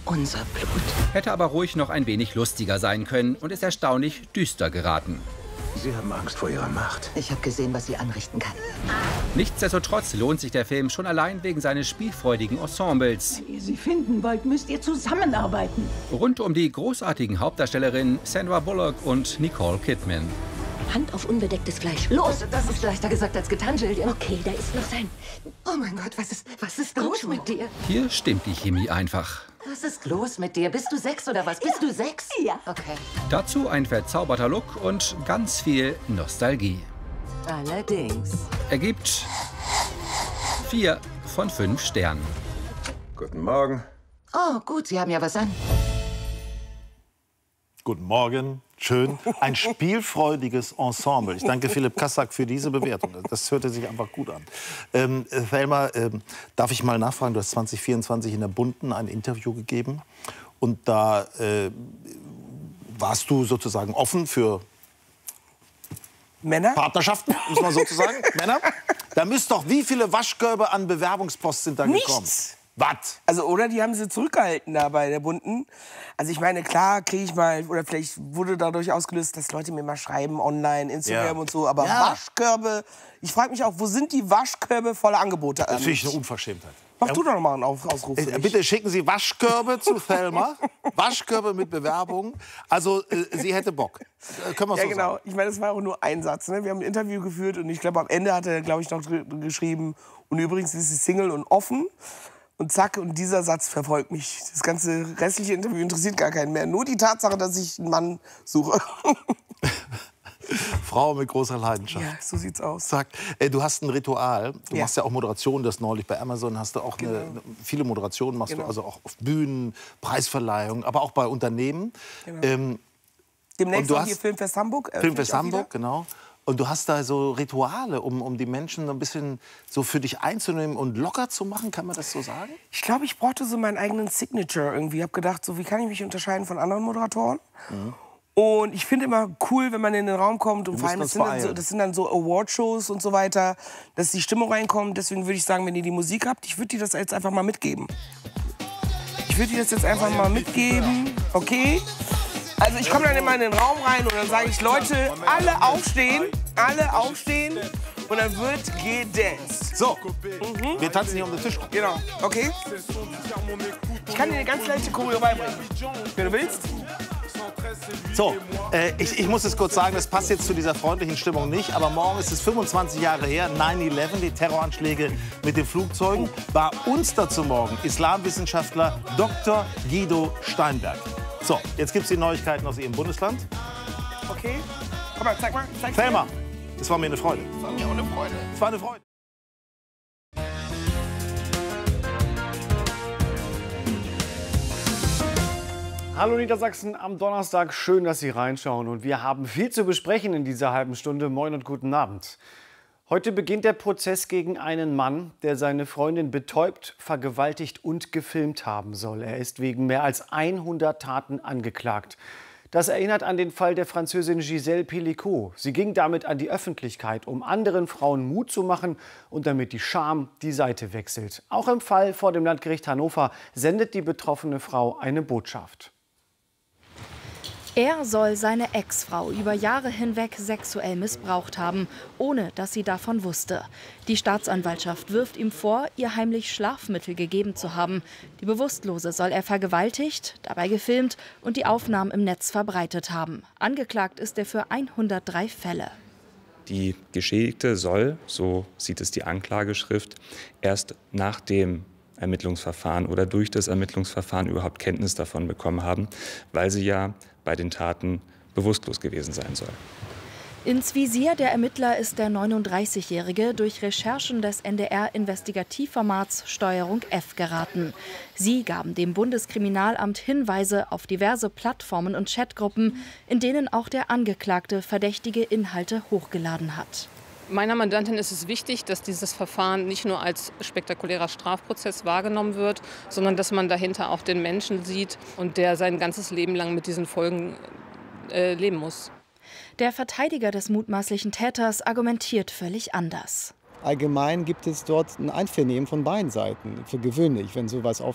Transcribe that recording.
unser Blut. Hätte aber ruhig noch ein wenig lustiger sein können und ist erstaunlich düster geraten. Sie haben Angst vor Ihrer Macht. Ich habe gesehen, was sie anrichten kann. Nichtsdestotrotz lohnt sich der Film schon allein wegen seines spielfreudigen Ensembles. Wenn ihr sie finden wollt, müsst ihr zusammenarbeiten. Rund um die großartigen Hauptdarstellerinnen Sandra Bullock und Nicole Kidman. Hand auf unbedecktes Fleisch. Los! Das ist leichter gesagt als getan, Jill. Okay, da ist noch sein... Oh mein Gott, was ist los mit dir? Hier stimmt die Chemie einfach. Was ist los mit dir? Bist du 6 oder was? Bist du 6? Ja. Okay. Dazu ein verzauberter Look und ganz viel Nostalgie. Allerdings. Er gibt 4 von 5 Sternen. Guten Morgen. Oh, gut, Sie haben ja was an. Guten Morgen, schön. Ein spielfreudiges Ensemble. Ich danke Philipp Kassack für diese Bewertung. Das hörte sich einfach gut an. Thelma, darf ich mal nachfragen? Du hast 2024 in der Bunten ein Interview gegeben. Und da warst du sozusagen offen für Männer? Partnerschaften, muss man sozusagen. Männer? Da müsst doch, wie viele Waschkörbe an Bewerbungspost sind da gekommen? Nichts. Was? Also, oder die haben sie zurückgehalten da bei der Bunten. Also ich meine, klar kriege ich mal, oder vielleicht wurde dadurch ausgelöst, dass Leute mir mal schreiben, online, Instagram und so. Aber Waschkörbe, ich frage mich auch, wo sind die Waschkörbe voller Angebote? Das finde ich eine Unverschämtheit. Mach du doch noch mal einen Ausruf. Bitte schicken Sie Waschkörbe zu Thelma. Waschkörbe mit Bewerbungen. Also, sie hätte Bock. Können wir so genau. sagen. Ich meine, das war auch nur ein Satz. Ne? Wir haben ein Interview geführt und ich glaube, am Ende hat er, glaube ich, noch geschrieben, und übrigens ist sie Single und offen. Und zack, und dieser Satz verfolgt mich. Das ganze restliche Interview interessiert gar keinen mehr. Nur die Tatsache, dass ich einen Mann suche. Frau mit großer Leidenschaft. Ja, so sieht's aus. Sag, du hast ein Ritual. Du machst ja auch Moderationen. Das neulich bei Amazon hast du auch viele Moderationen machst du, also auch auf Bühnen, Preisverleihungen, aber auch bei Unternehmen. Genau. Demnächst auch hier Filmfest Hamburg. Filmfest Hamburg, genau. Und du hast da so Rituale, um die Menschen so ein bisschen so für dich einzunehmen und locker zu machen, kann man das so sagen? Ich glaube, ich brauchte so meinen eigenen Signature irgendwie. Ich habe gedacht, so, wie kann ich mich unterscheiden von anderen Moderatoren? Mhm. Und ich finde immer cool, wenn man in den Raum kommt und vor allem, das sind dann so Awardshows und so weiter, dass die Stimmung reinkommt. Deswegen würde ich sagen, wenn ihr die Musik habt, ich würde dir das jetzt einfach mal mitgeben. Okay? Also ich komme dann immer in den Raum rein und dann sage ich, Leute, alle aufstehen und dann wird gedanced. So, wir tanzen hier um den Tisch. Genau, okay? Ich kann dir eine ganz leichte Choreo beibringen, wenn du willst. So, ich muss es kurz sagen, das passt jetzt zu dieser freundlichen Stimmung nicht, aber morgen ist es 25 Jahre her, 9/11, die Terroranschläge mit den Flugzeugen. Bei uns dazu morgen Islamwissenschaftler Dr. Guido Steinberg. So, jetzt gibt es die Neuigkeiten aus Ihrem Bundesland. Okay. Komm mal, zeig mal. Thelma, das war mir eine Freude. Das war mir auch eine Freude. Es war eine Freude. Hallo Niedersachsen am Donnerstag, schön, dass Sie reinschauen. Und wir haben viel zu besprechen in dieser halben Stunde. Moin und guten Abend. Heute beginnt der Prozess gegen einen Mann, der seine Freundin betäubt, vergewaltigt und gefilmt haben soll. Er ist wegen mehr als 100 Taten angeklagt. Das erinnert an den Fall der Französin Gisèle Pelicot. Sie ging damit an die Öffentlichkeit, um anderen Frauen Mut zu machen und damit die Scham die Seite wechselt. Auch im Fall vor dem Landgericht Hannover sendet die betroffene Frau eine Botschaft. Er soll seine Ex-Frau über Jahre hinweg sexuell missbraucht haben, ohne dass sie davon wusste. Die Staatsanwaltschaft wirft ihm vor, ihr heimlich Schlafmittel gegeben zu haben. Die Bewusstlose soll er vergewaltigt, dabei gefilmt und die Aufnahmen im Netz verbreitet haben. Angeklagt ist er für 103 Fälle. Die Geschädigte soll, so sieht es die Anklageschrift, erst nach dem Ermittlungsverfahren oder durch das Ermittlungsverfahren überhaupt Kenntnis davon bekommen haben, weil sie ja bei den Taten bewusstlos gewesen sein soll. Ins Visier der Ermittler ist der 39-Jährige durch Recherchen des NDR-Investigativformats Steuerung F geraten. Sie gaben dem Bundeskriminalamt Hinweise auf diverse Plattformen und Chatgruppen, in denen auch der Angeklagte verdächtige Inhalte hochgeladen hat. Meiner Mandantin ist es wichtig, dass dieses Verfahren nicht nur als spektakulärer Strafprozess wahrgenommen wird, sondern dass man dahinter auch den Menschen sieht und der sein ganzes Leben lang mit diesen Folgen leben muss. Der Verteidiger des mutmaßlichen Täters argumentiert völlig anders. Allgemein gibt es dort ein Einvernehmen von beiden Seiten. Für gewöhnlich, wenn sowas